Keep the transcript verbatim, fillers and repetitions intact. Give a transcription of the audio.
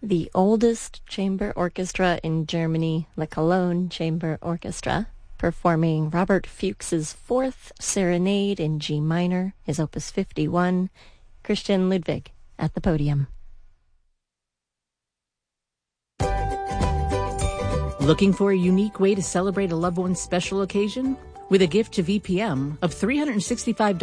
The oldest chamber orchestra in Germany, the Cologne Chamber Orchestra, performing Robert Fuchs's Fourth Serenade in G minor, his Opus fifty-one, Christian Ludwig at the podium. Looking for a unique way to celebrate a loved one's special occasion? With a gift to V P M of three hundred sixty-five dollars